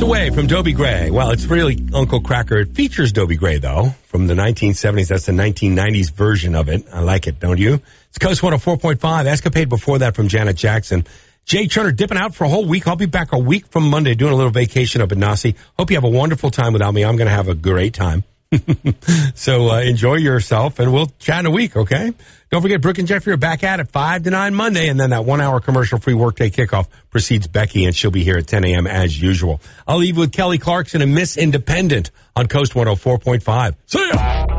Lost Away from Dobie Gray. Well, it's really Uncle Cracker. It features Dobie Gray, though, from the 1970s. That's the 1990s version of it. I like it, don't you? It's Coast 104.5. Escapade before that from Janet Jackson. Jay Turner dipping out for a whole week. I'll be back a week from Monday doing a little vacation up at Nasi. Hope you have a wonderful time without me. I'm going to have a great time. So enjoy yourself, and we'll chat in a week, okay? Don't forget, Brooke and Jeffrey are back at it 5 to 9 Monday, and then that 1 hour commercial-free workday kickoff precedes Becky, and she'll be here at 10 a.m. as usual. I'll leave with Kelly Clarkson and Miss Independent on Coast 104.5. See ya!